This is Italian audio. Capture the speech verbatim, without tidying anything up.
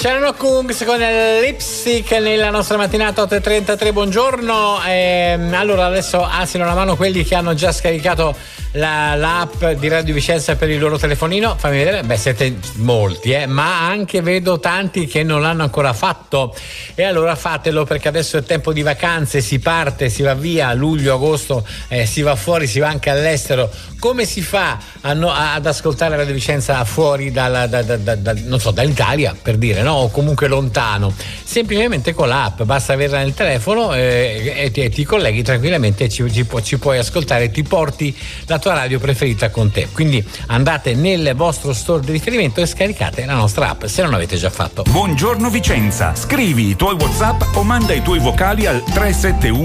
C'erano Kungs con Lipstick nella nostra mattinata otto e trentatré. Buongiorno. Ehm, allora adesso alzino la mano quelli che hanno già scaricato la, l'app di Radio Vicenza per il loro telefonino. Fammi vedere. Beh, siete molti, eh, ma anche vedo tanti che non l'hanno ancora fatto. E allora fatelo, perché adesso è tempo di vacanze, si parte, si va via, luglio, agosto, eh, si va fuori, si va anche all'estero. Come si fa a no, ad ascoltare Radio Vicenza fuori dalla, da, da, da, da, non so, dall'Italia, per dire, no? O comunque lontano? Semplicemente con l'app, basta averla nel telefono eh, e, ti, e ti colleghi tranquillamente e ci, ci, pu- ci puoi ascoltare, ti porti la tua radio preferita con te. Quindi andate nel vostro store di riferimento e scaricate la nostra app, se non l'avete già fatto. Buongiorno Vicenza, scrivi i tuoi WhatsApp o manda i tuoi vocali al tre sette uno